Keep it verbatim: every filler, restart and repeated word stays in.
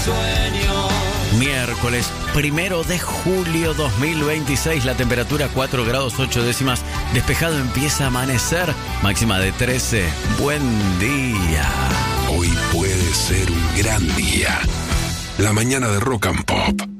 sueño. Miércoles primero de julio dos mil veintiséis, la temperatura cuatro grados ocho décimas, despejado, empieza a amanecer, máxima de trece. Buen día. Hoy puede ser un gran día. La mañana de Rock and Pop.